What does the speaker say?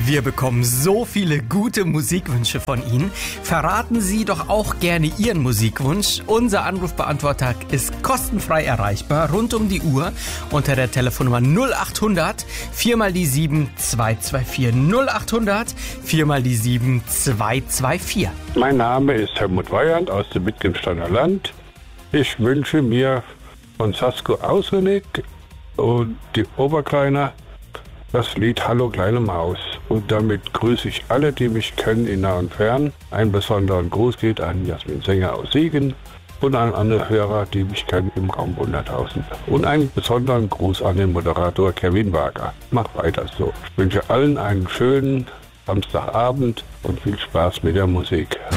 Wir bekommen so viele gute Musikwünsche von Ihnen. Verraten Sie doch auch gerne Ihren Musikwunsch. Unser Anrufbeantworter ist kostenfrei erreichbar, rund um die Uhr, unter der Telefonnummer 0800 4 mal die 7 224. 0800 4 mal die 7 224. Mein Name ist Helmut Weyand aus dem Wittgensteiner Land. Ich wünsche mir von Sasko Ausenig und die Oberkleiner das Lied Hallo kleine Maus. Und damit grüße ich alle, die mich kennen, in nah und fern. Einen besonderen Gruß geht an Jasmin Sänger aus Siegen und an andere Hörer, die mich kennen im Raum 100.000. Und einen besonderen Gruß an den Moderator Kevin Wager. Mach weiter so. Ich wünsche allen einen schönen Samstagabend und viel Spaß mit der Musik.